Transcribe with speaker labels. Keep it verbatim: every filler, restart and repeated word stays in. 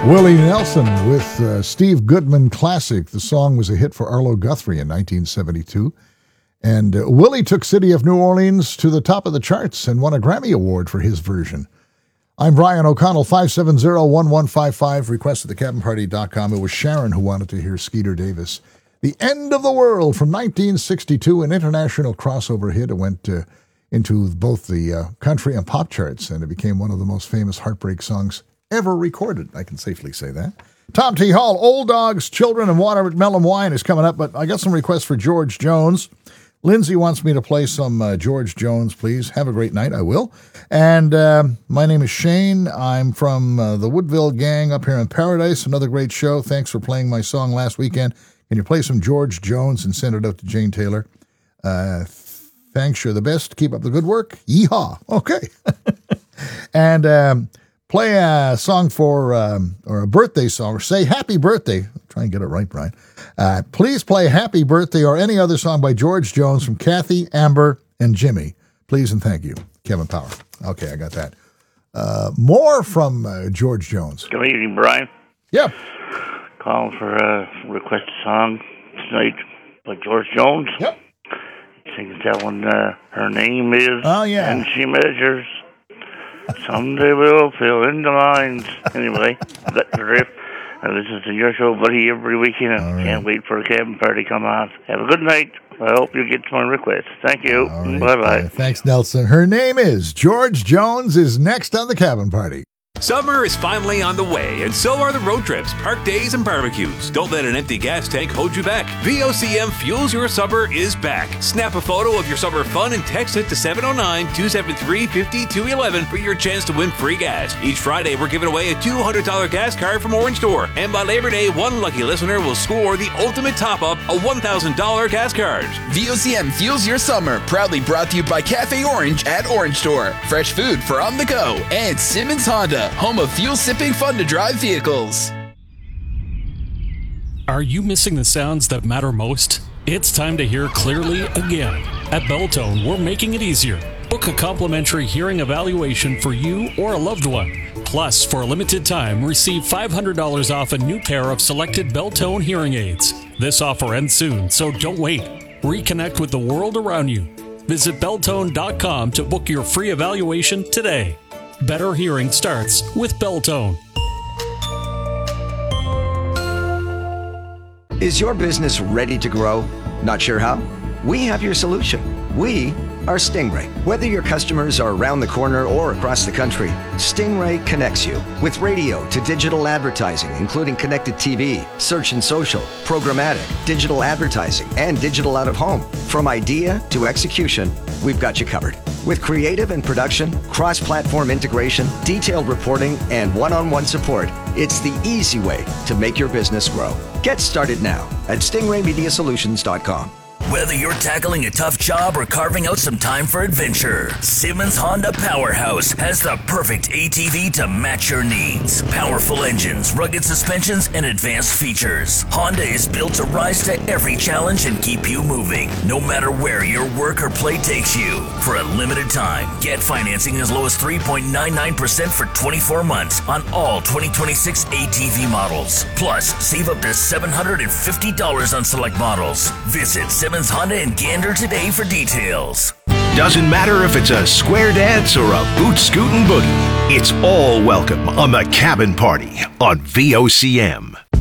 Speaker 1: Willie Nelson with uh, Steve Goodman Classic. The song was a hit for Arlo Guthrie in nineteen seventy-two. And uh, Willie took City of New Orleans to the top of the charts and won a Grammy Award for his version. I'm Brian O'Connell, five seven zero, one one five five, request at the cabin party dot com. It was Sharon who wanted to hear Skeeter Davis. The End of the World from nineteen sixty-two, an international crossover hit. It went uh, into both the uh, country and pop charts, and it became one of the most famous heartbreak songs ever recorded. I can safely say that. Tom T. Hall, Old Dogs, Children, and Watermelon Wine is coming up, but I got some requests for George Jones. Lindsay wants me to play some uh, George Jones, please. Have a great night. I will. And uh, my name is Shane. I'm from uh, the Woodville Gang up here in Paradise. Another great show. Thanks for playing my song last weekend. Can you play some George Jones and send it out to Jane Taylor? Uh, thanks. You're the best. Keep up the good work. Yeehaw. Okay. and... Um, Play a song for, um, or a birthday song, or say happy birthday. Try and get it right, Brian. Uh, please play Happy Birthday or any other song by George Jones from Kathy, Amber, and Jimmy. Please and thank you. Kevin Power. Okay, I got that. Uh, more from uh, George Jones.
Speaker 2: Good evening, Brian.
Speaker 1: Yep.
Speaker 2: Calling for a requested song tonight by George Jones.
Speaker 1: Yep.
Speaker 2: Singing that one, uh, her name is,
Speaker 1: oh, yeah.
Speaker 2: and she measures. Someday we'll fill in the lines. Anyway, that's the drift. I listen to your show, buddy, every weekend. And right. Can't wait for the cabin party to come on. Have a good night. I hope you get my request. Thank you. Right. Bye-bye.
Speaker 1: Uh, thanks, Nelson. Her name is George Jones is next on the cabin party.
Speaker 3: Summer is finally on the way, and so are the road trips, park days, and barbecues. Don't let an empty gas tank hold you back. V O C M Fuels Your Summer is back. Snap a photo of your summer fun and text it to seven oh nine, two seven three, five two one one for your chance to win free gas. Each Friday, we're giving away a two hundred dollars gas card from Orange Store. And by Labor Day, one lucky listener will score the ultimate top-up, a one thousand dollars gas card.
Speaker 4: V O C M Fuels Your Summer, proudly brought to you by Cafe Orange at Orange Store. Fresh food for on the go. And Simmons Honda, home of fuel-sipping, fun-to-drive vehicles.
Speaker 5: Are you missing the sounds that matter most? It's time to hear clearly again. At Belltone, we're making it easier. Book a complimentary hearing evaluation for you or a loved one. Plus, for a limited time, receive five hundred dollars off a new pair of selected Belltone hearing aids. This offer ends soon, so don't wait. Reconnect with the world around you. Visit Belltone dot com to book your free evaluation today. Better hearing starts with Belltone.
Speaker 6: Is your business ready to grow? Not sure how? We have your solution. We are Stingray. Whether your customers are around the corner or across the country, Stingray connects you with radio to digital advertising, including connected T V, search and social, programmatic, digital advertising, and digital out-of-home. From idea to execution, we've got you covered. With creative and production, cross-platform integration, detailed reporting, and one-on-one support, it's the easy way to make your business grow. Get started now at stingray media solutions dot com.
Speaker 7: Whether you're tackling a tough job or carving out some time for adventure, Simmons Honda Powerhouse has the perfect A T V to match your needs. Powerful engines, rugged suspensions, and advanced features. Honda is built to rise to every challenge and keep you moving, no matter where your work or play takes you. For a limited time, get financing as low as three point nine nine percent for twenty-four months on all twenty twenty-six A T V models. Plus, save up to seven hundred fifty dollars on select models. Visit Simmons Honda and Gander today for details.
Speaker 8: Doesn't matter if it's a square dance or a boot scootin' boogie. It's all welcome on the Cabin Party on V O C M.